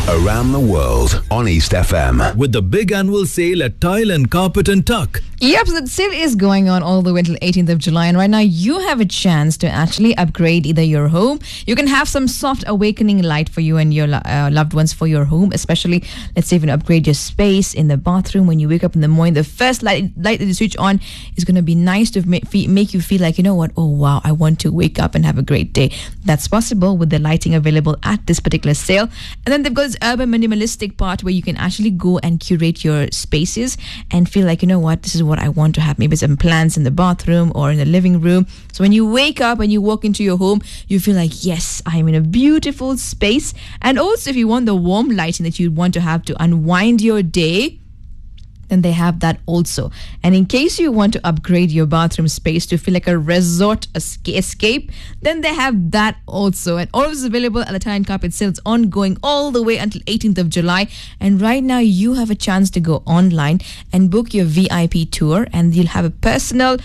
Around the world on East FM. With the big annual sale at Tile and Carpet and Tuck. Yep, so the sale is going on all the way until 18th of July. And right now, you have a chance to actually upgrade either your home. You can have some soft awakening light for you and your loved ones for your home. Especially, let's say, if you upgrade your space in the bathroom when you wake up in the morning. The first light that you switch on is going to be nice to make you feel like, you know what? Oh, wow, I want to wake up and have a great day. That's possible with the lighting available at this particular sale. And then they've got this urban minimalistic part where you can actually go and curate your spaces and feel like, you know what, this is what I want to have. Maybe some plants in the bathroom or in the living room. So when you wake up and you walk into your home, you feel like, yes, I am in a beautiful space. And also, if you want the warm lighting that you want to have to unwind your day, then they have that also. And in case you want to upgrade your bathroom space to feel like a resort escape, then they have that also. And all is available at the Tile and Carpet sale. It's ongoing all the way until 18th of July. And right now, you have a chance to go online and book your VIP tour, and you'll have a personal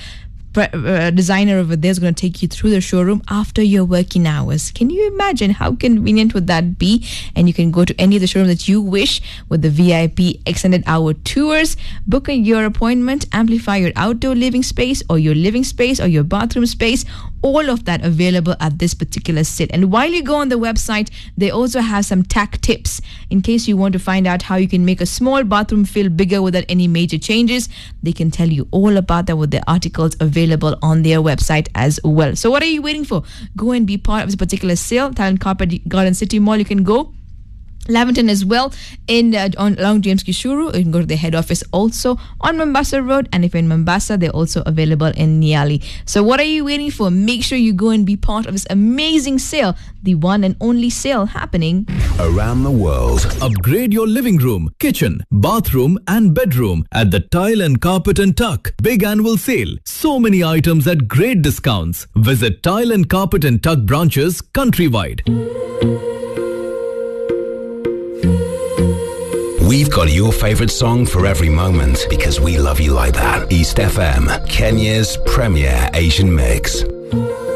designer over there is going to take you through the showroom after your working hours. Can you imagine how convenient would that be? And you can go to any of the showrooms that you wish with the VIP extended hour tours, book your appointment, amplify your outdoor living space or your living space or your bathroom space. All of that available at this particular sale. And while you go on the website, they also have some tech tips in case you want to find out how you can make a small bathroom feel bigger without any major changes. They can tell you all about that with the articles available on their website as well. So what are you waiting for? Go and be part of this particular sale. Tile and Carpet Garden City Mall, you can go. Laventon as well along James Kishuru. You can go to the head office also on Mombasa Road, and if you're in Mombasa, they're also available in Nyali. So what are you waiting for? Make sure you go and be part of this amazing sale, the one and only sale happening around the world. Upgrade your living room, kitchen, bathroom and bedroom at the Tile and Carpet and Tuck. Big annual sale. So many items at great discounts. Visit Tile and Carpet and Tuck branches countrywide. We've got your favourite song for every moment because we love you like that. East FM, Kenya's premier Asian mix.